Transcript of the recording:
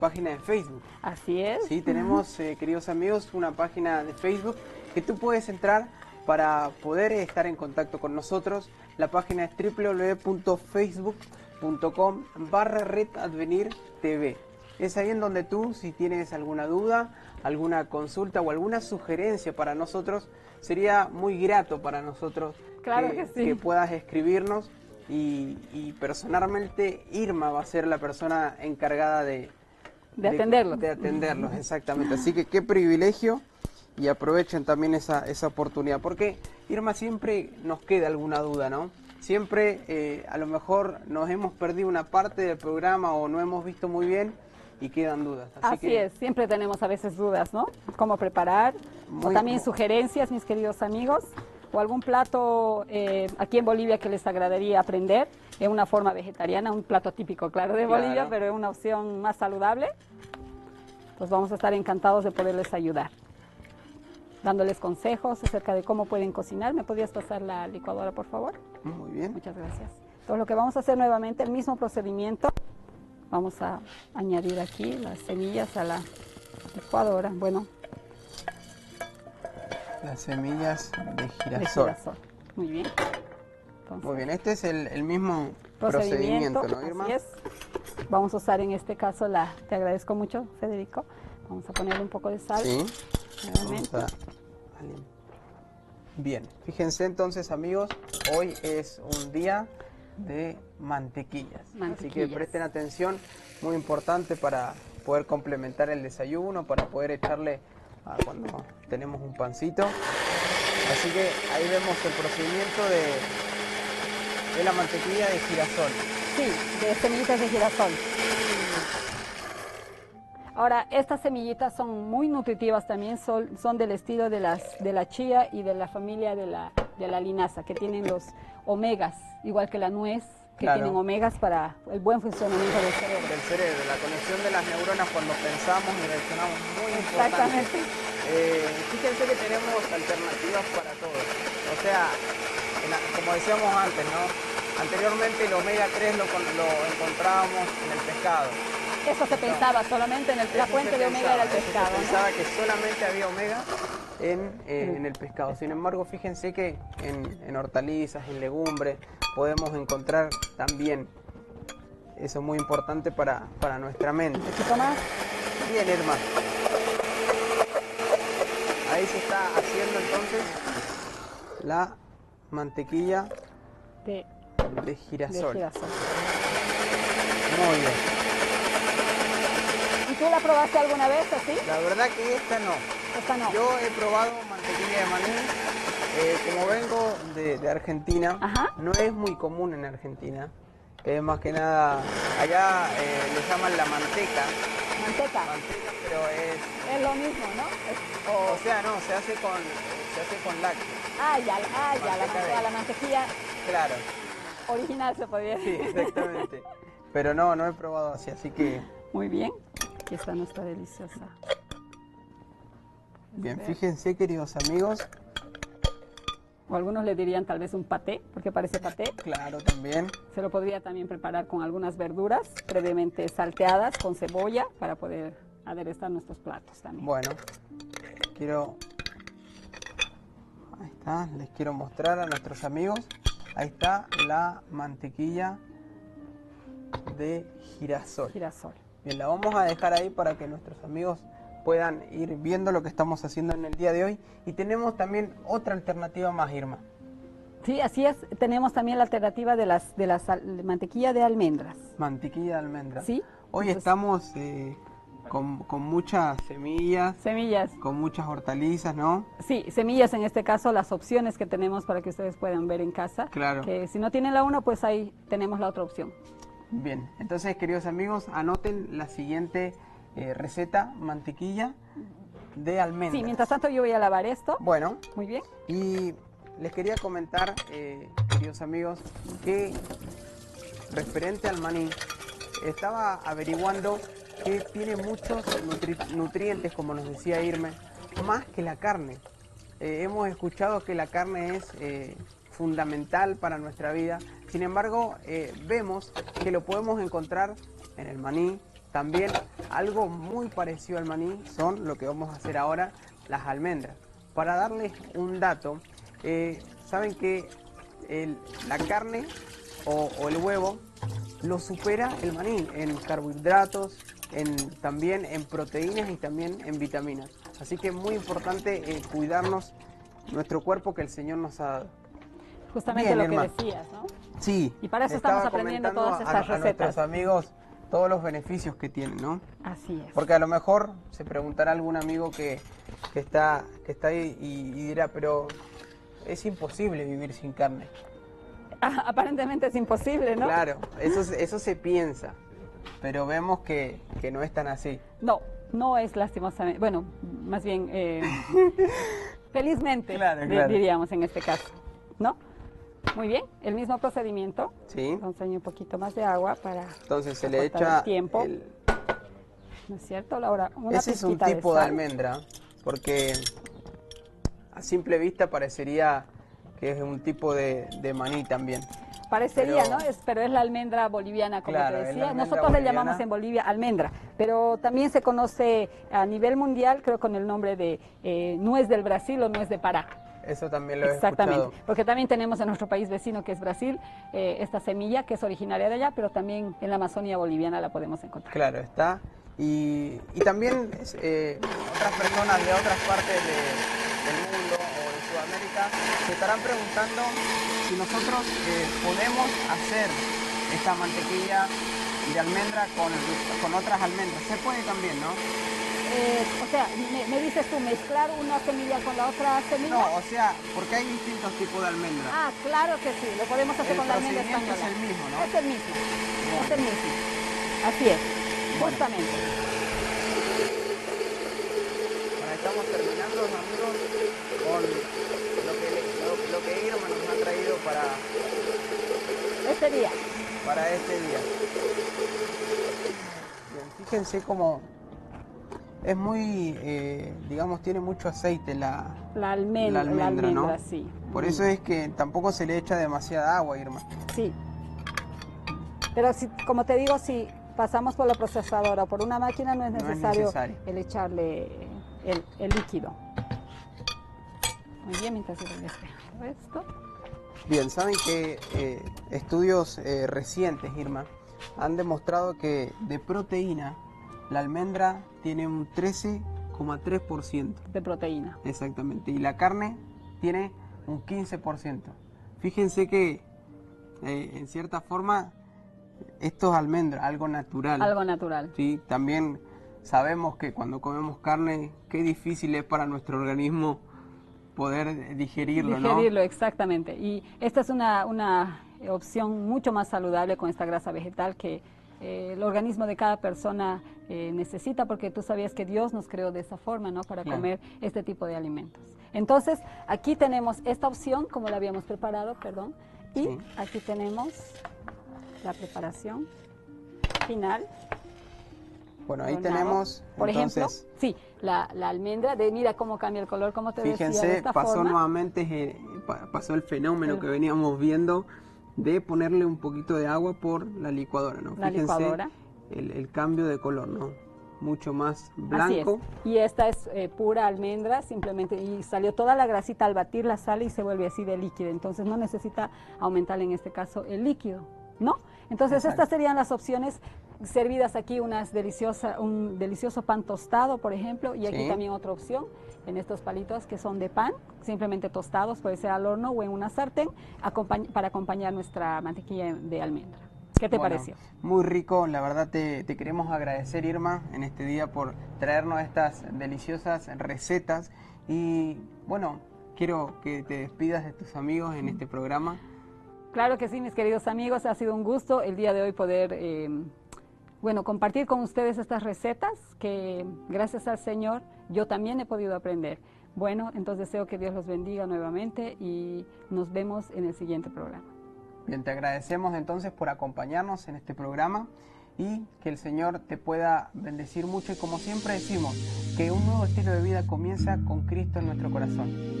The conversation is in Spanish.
página de Facebook. Así es. Sí, tenemos, queridos amigos, una página de Facebook que tú puedes entrar para poder estar en contacto con nosotros. La página es www.facebook.com/redadvenirtv. Es ahí en donde tú, si tienes alguna duda, alguna consulta o alguna sugerencia para nosotros, sería muy grato para nosotros Claro que sí. que puedas escribirnos y personalmente Irma va a ser la persona encargada de atenderlos. De atenderlos, exactamente. Así que qué privilegio, y aprovechen también esa oportunidad, porque Irma, siempre nos queda alguna duda, ¿no? Siempre a lo mejor nos hemos perdido una parte del programa o no hemos visto muy bien y quedan dudas. Así es, siempre tenemos a veces dudas, ¿no? Cómo preparar, o también sugerencias, mis queridos amigos, o algún plato aquí en Bolivia que les agradaría aprender en una forma vegetariana, un plato típico, claro, de Bolivia, pero es una opción más saludable. Pues vamos a estar encantados de poderles ayudar, dándoles consejos acerca de cómo pueden cocinar. ¿Me podrías pasar la licuadora, por favor? Muy bien. Muchas gracias. Entonces, lo que vamos a hacer nuevamente, el mismo procedimiento. Vamos a añadir aquí las semillas a la licuadora. Bueno, las semillas de girasol. Muy bien. Entonces, muy bien, este es el mismo procedimiento, ¿no, Irma? Así es. Vamos a usar en este caso te agradezco mucho, Federico. Vamos a ponerle un poco de sal. Sí. Bien, fíjense entonces, amigos, hoy es un día de mantequillas. Así que presten atención, muy importante para poder complementar el desayuno, para poder echarle cuando tenemos un pancito. Así que ahí vemos el procedimiento de la mantequilla de girasol. Sí, de semillitas de girasol. Ahora, estas semillitas son muy nutritivas también, son del estilo de la chía y de la familia de la linaza, que tienen los omegas, igual que la nuez, que tienen omegas para el buen funcionamiento del cerebro. Del cerebro, la conexión de las neuronas cuando pensamos y reaccionamos, muy importante. Exactamente. Fíjense que tenemos alternativas para todo. O sea, como decíamos antes, ¿no? Anteriormente el omega 3 lo encontrábamos en el pescado. Eso se pensaba, solamente en la fuente de omega era el pescado. Se pensaba que solamente había omega en el pescado. Sin embargo, fíjense que en hortalizas, en legumbres, podemos encontrar también. Eso es muy importante para nuestra mente. ¿Un poquito más? Bien, hermano. Ahí se está haciendo entonces la mantequilla de girasol. Muy bien. ¿Y tú la probaste alguna vez así? La verdad que esta no. Esta no. Yo he probado mantequilla de maní. Como vengo de Argentina, no es muy común en Argentina. Más que nada, allá le llaman la manteca. Manteca. Manteca, pero es lo mismo, ¿no? O sea, no, se hace con lácteos. La mantequilla. Claro. Original se podría decir. Sí, exactamente. Pero no he probado así que... Muy bien. Aquí está nuestra deliciosa. Bien, fíjense, queridos amigos. O algunos le dirían tal vez un paté, porque parece paté. Claro, también. Se lo podría también preparar con algunas verduras previamente salteadas, con cebolla, para poder aderezar nuestros platos también. Bueno, ahí está, les quiero mostrar a nuestros amigos. Ahí está la mantequilla de girasol. Bien, la vamos a dejar ahí para que nuestros amigos puedan ir viendo lo que estamos haciendo en el día de hoy. Y tenemos también otra alternativa más, Irma. Sí, así es. Tenemos también la alternativa de la mantequilla de almendras. Mantequilla de almendras. Sí. Hoy estamos con muchas semillas. Semillas. Con muchas hortalizas, ¿no? Sí, semillas en este caso, las opciones que tenemos para que ustedes puedan ver en casa. Claro. Que si no tienen la una, pues ahí tenemos la otra opción. Bien, entonces, queridos amigos, anoten la siguiente receta: mantequilla de almendras. Sí, mientras tanto yo voy a lavar esto. Bueno. Muy bien. Y les quería comentar, queridos amigos, que referente al maní, estaba averiguando que tiene muchos nutrientes, como nos decía Irma, más que la carne. Hemos escuchado que la carne es fundamental para nuestra vida. Sin embargo, vemos que lo podemos encontrar en el maní, También algo muy parecido al maní son lo que vamos a hacer ahora, las almendras. Para darles un dato, saben que la carne o el huevo lo supera el maní en carbohidratos, también en proteínas y también en vitaminas. Así que es muy importante cuidarnos nuestro cuerpo que el Señor nos ha dado. Justamente bien, lo que decías, ¿no? Sí. Y para eso estamos aprendiendo todas estas recetas. A nuestros amigos todos los beneficios que tienen, ¿no? Así es. Porque a lo mejor se preguntará algún amigo que está ahí y dirá, pero es imposible vivir sin carne. Aparentemente es imposible, ¿no? Claro, eso se piensa, pero vemos que no es tan así. No es lastimosamente, bueno, más bien felizmente, claro. diríamos en este caso, ¿no? Muy bien, el mismo procedimiento. Sí. Entonces un poquito más de agua para entonces se le echa el tiempo. ¿No es cierto, Laura? Ese es un tipo de almendra, porque a simple vista parecería que es un tipo de maní también. Parecería, ¿no? Pero es la almendra boliviana, como te decía. Nosotros le llamamos en Bolivia almendra, pero también se conoce a nivel mundial, creo, con el nombre de nuez del Brasil o nuez de Pará. Eso también lo he Exactamente, escuchado. porque también tenemos en nuestro país vecino, que es Brasil, esta semilla que es originaria de allá, pero también en la Amazonía boliviana la podemos encontrar. Claro, está. Y también otras personas de otras partes del mundo o de Sudamérica se estarán preguntando si nosotros podemos hacer esta mantequilla de almendra con otras almendras. Se puede también, ¿no? O sea, me dices tú, mezclar una semilla con la otra semilla. No, o sea, porque hay distintos tipos de almendras. Ah, claro que sí, lo podemos hacer con la almendra española. Es el mismo, ¿no? Es el mismo, es el mismo. Así es, justamente. Bueno, estamos terminando, amigos, con lo que Irma nos ha traído para este día. Bien, fíjense cómo es muy, digamos, tiene mucho aceite la almendra, ¿no? Sí. Por eso es que tampoco se le echa demasiada agua, Irma. Sí. Pero si, como te digo, si pasamos por la procesadora o por una máquina, no es necesario el echarle el líquido. Muy bien, mientras yo voy a esto. Bien, saben que estudios recientes, Irma, han demostrado que de proteína la almendra tiene un 13,3% de proteína. Exactamente. Y la carne tiene un 15%. Fíjense que en cierta forma esto es almendra, algo natural. Algo natural. Sí, también sabemos que cuando comemos carne, qué difícil es para nuestro organismo poder digerirlo, ¿no? Digerirlo, exactamente. Y esta es una opción mucho más saludable con esta grasa vegetal que el organismo de cada persona necesita, porque tú sabías que Dios nos creó de esa forma, ¿no? Para comer este tipo de alimentos. Entonces, aquí tenemos esta opción, como la habíamos preparado, perdón, y aquí tenemos la preparación final. Bueno, ahí tenemos, por ejemplo, entonces, la almendra, mira cómo cambia el color, como te decía, de esta pasó forma. Nuevamente, pasó el fenómeno que veníamos viendo de ponerle un poquito de agua por la licuadora, ¿no? La licuadora. El cambio de color, ¿no? Mucho más blanco. Así es. Y esta es pura almendra, simplemente, y salió toda la grasita al batir, la sale y se vuelve así de líquido. Entonces no necesita aumentar en este caso el líquido, ¿no? Entonces estas serían las opciones servidas aquí, un delicioso pan tostado, por ejemplo, y aquí también otra opción, en estos palitos que son de pan, simplemente tostados, puede ser al horno o en una sartén, para acompañar nuestra mantequilla de almendra. ¿Qué te pareció? Muy rico, la verdad te queremos agradecer, Irma, en este día por traernos estas deliciosas recetas y bueno, quiero que te despidas de tus amigos en este programa. Claro que sí, mis queridos amigos, ha sido un gusto el día de hoy poder compartir con ustedes estas recetas que gracias al Señor yo también he podido aprender. Bueno, entonces deseo que Dios los bendiga nuevamente y nos vemos en el siguiente programa. Bien, te agradecemos entonces por acompañarnos en este programa y que el Señor te pueda bendecir mucho y como siempre decimos, que un nuevo estilo de vida comienza con Cristo en nuestro corazón.